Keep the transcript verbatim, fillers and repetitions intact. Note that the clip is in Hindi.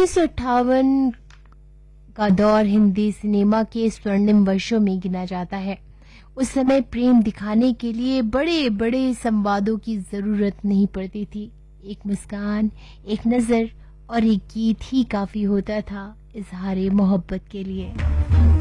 उन्नीस सौ अट्ठावन का दौर हिंदी सिनेमा के स्वर्णिम वर्षों में गिना जाता है। उस समय प्रेम दिखाने के लिए बड़े बड़े संवादों की जरूरत नहीं पड़ती थी। एक मुस्कान, एक नजर और एक गीत ही काफी होता था इजहारे मोहब्बत के लिए।